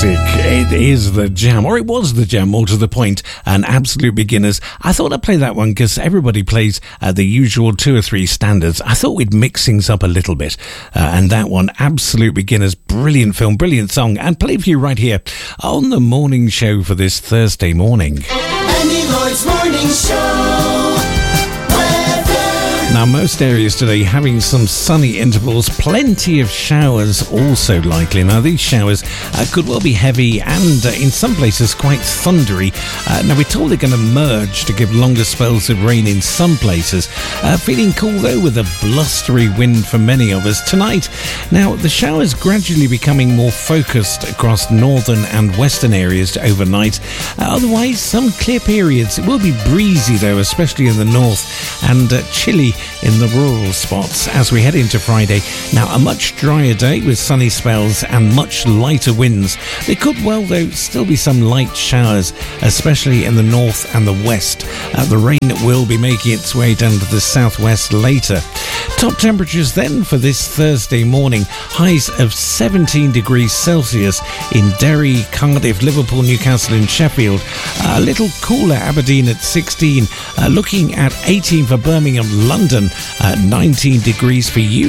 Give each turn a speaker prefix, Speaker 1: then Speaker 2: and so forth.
Speaker 1: classic. It is the Jam, or it was the Jam, more to the point, and Absolute Beginners. I thought I'd play that one because everybody plays the usual 2 or 3 standards. I thought we'd mix things up a little bit, and that one, Absolute Beginners, brilliant film, brilliant song, and play for you right here on the morning show for this Thursday morning.
Speaker 2: Andy Lloyd's Morning Show.
Speaker 1: Now, most areas today having some sunny intervals, plenty of showers also likely. Now, these showers could well be heavy and in some places quite thundery. Now, we're told they're going to merge to give longer spells of rain in some places. Feeling cool, though, with a blustery wind for many of us tonight. Now, the showers gradually becoming more focused across northern and western areas overnight. Otherwise, some clear periods. It will be breezy, though, especially in the north, and chilly in the rural spots as we head into Friday. Now, a much drier day with sunny spells and much lighter winds. There could well, though, still be some light showers, especially in the north and the west. The rain will be making its way down to the southwest later. Top temperatures then for this Thursday morning. Highs of 17 degrees Celsius in Derry, Cardiff, Liverpool, Newcastle and Sheffield. A little cooler Aberdeen at 16. Looking at 18 for Birmingham, London, 19 degrees for you.